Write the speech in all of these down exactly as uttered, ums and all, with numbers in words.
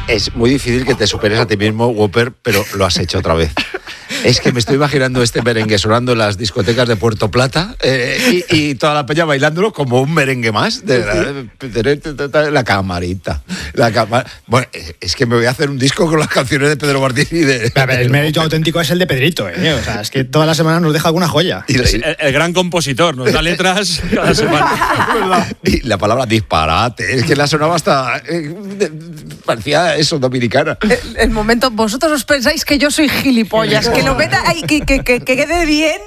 Es muy difícil que te superes a ti mismo, Whopper, pero lo has hecho otra vez. Es que me estoy imaginando este merengue sonando en las discotecas de Puerto Plata eh, y, y toda la peña bailándolo como un merengue más. De la, la camarita. La cama, bueno, es que me voy a hacer un disco con las canciones de Pedro Martín y de... A ver, el mérito auténtico es el de Pedrito, ¿eh? O sea, es que toda la semana nos deja alguna joya. Y el, el gran compositor, nos da letras cada semana. Y la palabra disparate, es que la sonaba hasta... Eh, parecía eso, dominicana. El, el momento, vosotros os pensáis que yo soy gilipollas, que lo meta ahí, que, que, que, que quede bien.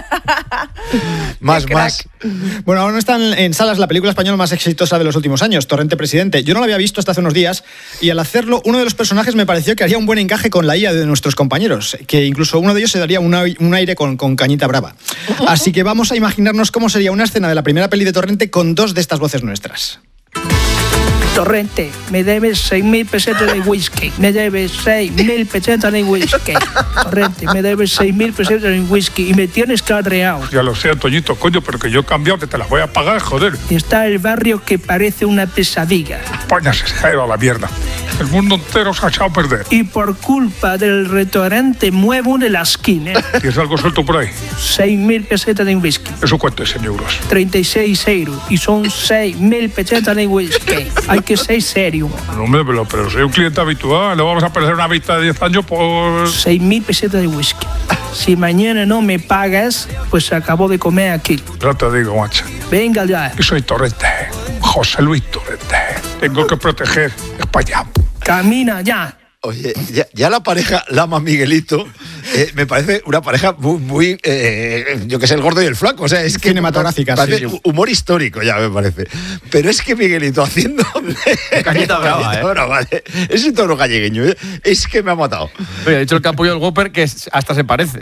Más, más. Bueno, ahora no están en salas la película española más exitosa de los últimos años, Torrente Presidente. Yo no la había visto hasta hace unos días y al hacerlo, uno de los personajes me pareció que haría un buen encaje con la I A de nuestros compañeros, que incluso uno de ellos se daría una, un aire con, con Cañita Brava. Así que vamos a imaginarnos cómo sería una escena de la primera peli de Torrente con dos de estas voces nuestras. Torrente, me debes seis mil pesetas de whisky. Me debes seis mil pesetas de whisky. Torrente, me debes seis mil pesetas de whisky y me tienes cabreado. Ya lo sé, Toñito, coño, pero que yo he cambiado, que te las voy a pagar, joder. Está el barrio que parece una pesadilla. España se ha ido a la mierda. El mundo entero se ha echado a perder. Y por culpa del restaurante muevo de la esquina. ¿Tienes algo suelto por ahí? seis mil pesetas de whisky. ¿Eso cuánto es en euros? treinta y seis euros. Y son seis mil pesetas de whisky. Hay que ser serio. No, hombre, pero, pero soy un cliente habitual. No vamos a perder una vista de diez años por... seis mil pesetas de whisky. Si mañana no me pagas, pues acabo de comer aquí. Ya te digo, macho. Venga ya. Yo soy Torrente. José Luis Torrente. Tengo que proteger España. Camina ya. Oye, ya, ya la pareja Lama Miguelito eh, me parece una pareja muy, muy eh, yo que sé, el gordo y el flaco. O sea, es que cinematográfica, parece sí. Humor histórico, ya me parece. Pero es que Miguelito haciendo Cañita Brava, Cañita ¿eh? Brava, ¿eh? Ese tono gallegueño, ¿eh? Es que me ha matado. Oye, ha dicho el capullo del Whopper que hasta se parece.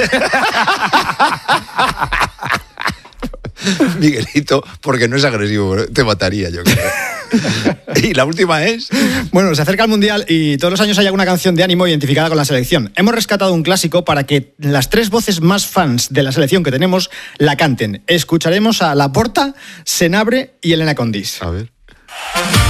Miguelito, porque no es agresivo, te mataría, yo creo. Y la última es... Bueno, se acerca el Mundial y todos los años hay alguna canción de ánimo identificada con la selección. Hemos rescatado un clásico para que las tres voces más fans de la selección que tenemos la canten. Escucharemos a Laporta, Senabre y Elena Condis. A ver...